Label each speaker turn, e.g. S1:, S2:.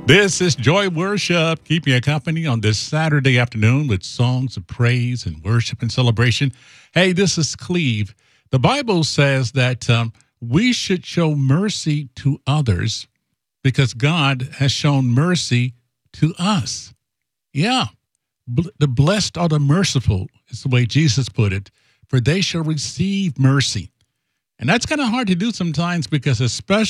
S1: This is Joy Worship, keeping you company on this Saturday afternoon with songs of praise and worship and celebration. Hey, this is Cleve. The Bible says that we should show mercy to others because God has shown mercy to us. Yeah, the blessed are the merciful is the way Jesus put it, for they shall receive mercy. And that's kind of hard to do sometimes because especially